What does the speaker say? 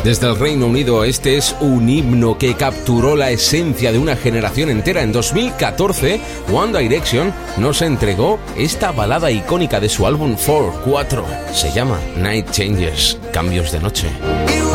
Desde el Reino Unido, este es un himno que capturó la esencia de una generación entera. En 2014, One Direction nos entregó esta balada icónica de su álbum 4. Se llama Night Changes, Cambios de Noche.